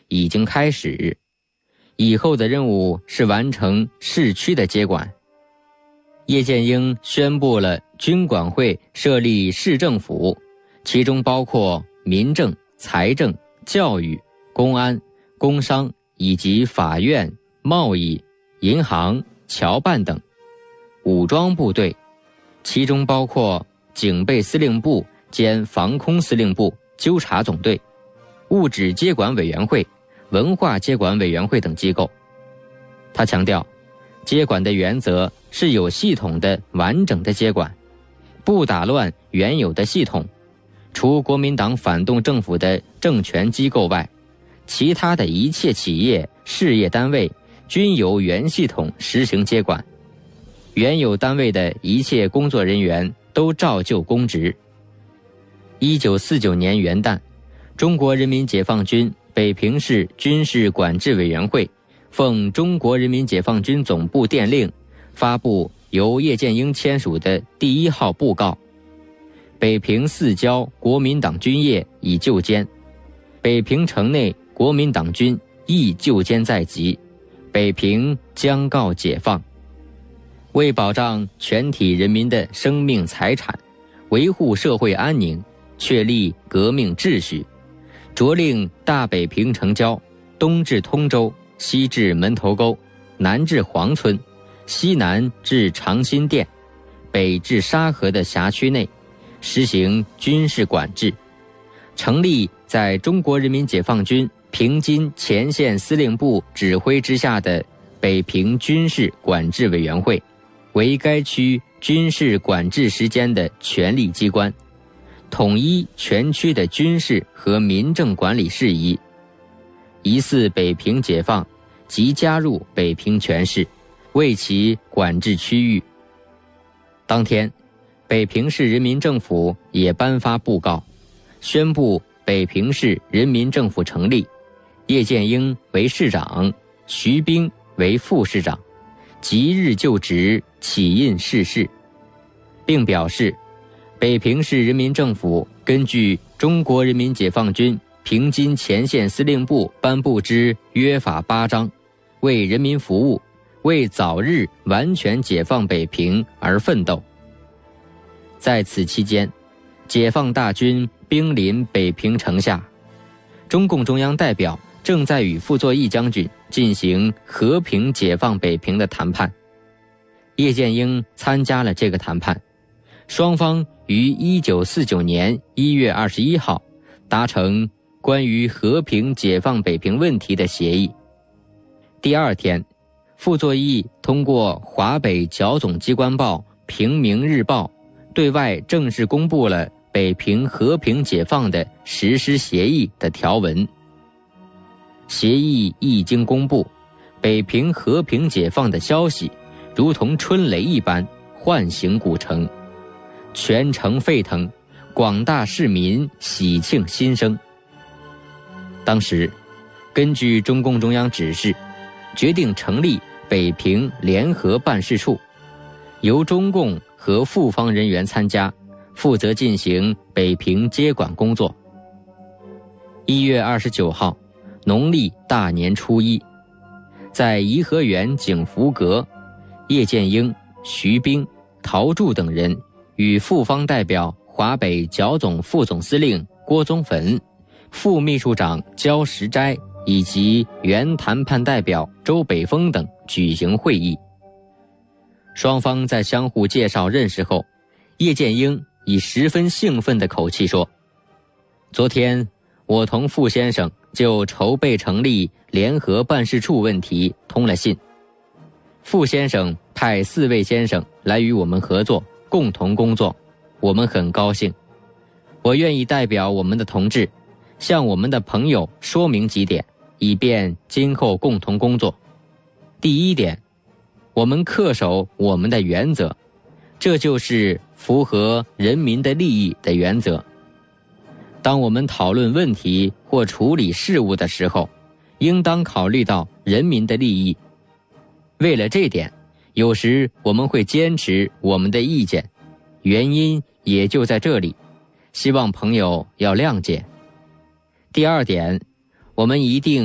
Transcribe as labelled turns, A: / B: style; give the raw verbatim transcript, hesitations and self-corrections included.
A: 已经开始，以后的任务是完成市区的接管。叶剑英宣布了军管会设立市政府，其中包括民政、财政、教育、公安、工商以及法院、贸易、银行、侨办等；武装部队，其中包括警备司令部兼防空司令部、纠察总队、物质接管委员会、文化接管委员会等机构。他强调，接管的原则是有系统的、完整的接管，不打乱原有的系统。除国民党反动政府的政权机构外，其他的一切企业、事业单位均由原系统实行接管。原有单位的一切工作人员都照旧公职。一九四九年元旦，中国人民解放军北平市军事管制委员会奉中国人民解放军总部电令，发布由叶剑英签署的第一号布告：北平四郊国民党军业已就歼，北平城内国民党军亦就歼在即，北平将告解放。为保障全体人民的生命财产，维护社会安宁，确立革命秩序，着令大北平城郊，东至通州，西至门头沟，南至黄村，西南至长辛店，北至沙河的辖区内实行军事管制，成立在中国人民解放军平津前线司令部指挥之下的北平军事管制委员会，为该区军事管制时间的权力机关，统一全区的军事和民政管理事宜。疑似北平解放，即加入北平全市，为其管制区域。当天，北平市人民政府也颁发布告，宣布北平市人民政府成立，叶剑英为市长，徐冰为副市长，即日就职，起印逝世，并表示北平市人民政府根据中国人民解放军平津前线司令部颁布之约法八章，为人民服务，为早日完全解放北平而奋斗。在此期间，解放大军兵临北平城下，中共中央代表正在与傅作义将军进行和平解放北平的谈判。叶剑英参加了这个谈判，双方于一九四九年一月二十一号达成关于和平解放北平问题的协议。第二天，傅作义通过华北剿总机关报《平明日报》对外正式公布了北平和平解放的实施协议的条文。协议一经公布，北平和平解放的消息如同春雷一般唤醒古城，全城沸腾，广大市民喜庆心生。当时，根据中共中央指示，决定成立北平联合办事处，由中共和复方人员参加，负责进行北平接管工作。一月二十九号，农历大年初一，在颐和园景福阁，叶剑英、徐冰、陶铸等人与复方代表华北剿总副总司令郭宗汾、副秘书长焦实斋以及原谈判代表周北峰等举行会议。双方在相互介绍认识后，叶剑英以十分兴奋的口气说：昨天我同傅先生就筹备成立联合办事处问题通了信，傅先生派四位先生来与我们合作，共同工作，我们很高兴。我愿意代表我们的同志向我们的朋友说明几点，以便今后共同工作。第一点，我们恪守我们的原则，这就是符合人民的利益的原则。当我们讨论问题或处理事务的时候，应当考虑到人民的利益。为了这点，有时我们会坚持我们的意见，原因也就在这里，希望朋友要谅解。第二点，我们一定